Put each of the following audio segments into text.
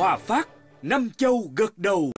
Hòa Phát, năm châu gật đầu.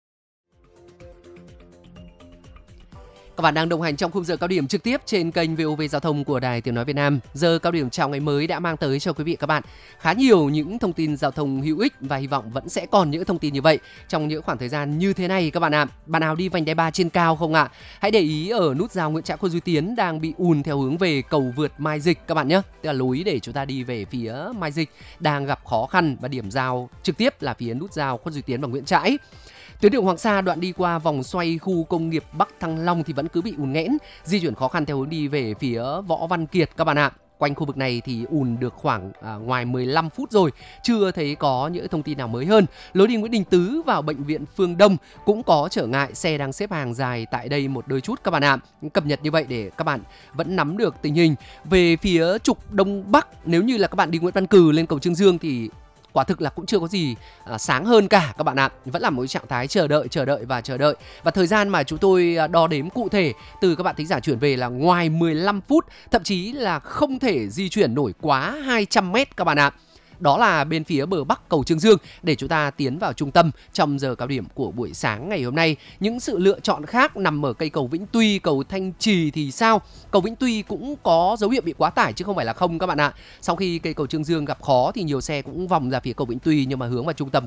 Các bạn đang đồng hành trong khung giờ cao điểm trực tiếp trên kênh VOV Giao thông của Đài Tiếng nói Việt Nam. Giờ cao điểm chào ngày mới đã mang tới cho quý vị và các bạn khá nhiều những thông tin giao thông hữu ích và hy vọng vẫn sẽ còn những thông tin như vậy trong những khoảng thời gian như thế này các bạn ạ. Bạn nào đi vành đai 3 trên cao không ạ? Hãy để ý ở nút giao Nguyễn Trãi, Khuất Duy Tiến đang bị ùn theo hướng về cầu vượt Mai Dịch các bạn nhé. Tức là lối để chúng ta đi về phía Mai Dịch đang gặp khó khăn và điểm giao trực tiếp là phía nút giao Khuất Duy Tiến và Nguyễn Trãi. Tuyến đường Hoàng Sa đoạn đi qua vòng xoay khu công nghiệp Bắc Thăng Long thì vẫn cứ bị ùn nghẽn, di chuyển khó khăn theo hướng đi về phía Võ Văn Kiệt các bạn ạ. Quanh khu vực này thì ùn được khoảng ngoài 15 phút rồi, chưa thấy có những thông tin nào mới hơn. Lối đi Nguyễn Đình Tứ vào bệnh viện Phương Đông cũng có trở ngại, xe đang xếp hàng dài tại đây một đôi chút các bạn ạ. Cập nhật như vậy để các bạn vẫn nắm được tình hình. Về phía trục Đông Bắc, nếu như là các bạn đi Nguyễn Văn Cừ lên cầu Trương Dương thì quả thực là cũng chưa có gì sáng hơn cả các bạn ạ. Vẫn là một trạng thái chờ đợi. Và thời gian mà chúng tôi đo đếm cụ thể từ các bạn thính giả chuyển về là ngoài 15 phút, thậm chí là không thể di chuyển nổi quá 200 mét các bạn ạ. Đó là bên phía bờ Bắc cầu Trương Dương để chúng ta tiến vào trung tâm trong giờ cao điểm của buổi sáng ngày hôm nay. Những sự lựa chọn khác nằm ở cây cầu Vĩnh Tuy, cầu Thanh Trì thì sao? Cầu Vĩnh Tuy cũng có dấu hiệu bị quá tải chứ không phải là không các bạn ạ. Sau khi cây cầu Trương Dương gặp khó thì nhiều xe cũng vòng ra phía cầu Vĩnh Tuy nhưng mà hướng vào trung tâm